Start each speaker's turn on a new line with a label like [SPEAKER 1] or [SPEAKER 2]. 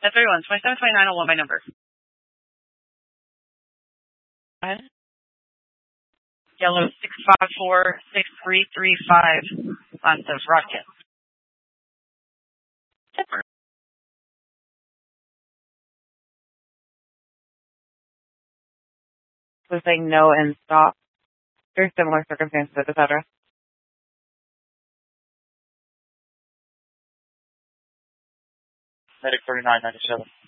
[SPEAKER 1] 1031, 2729, I want my number. What? Yellow 6546335 on the rocket.
[SPEAKER 2] So saying no and stop. Very similar circumstances at this address.
[SPEAKER 3] Medic 3997.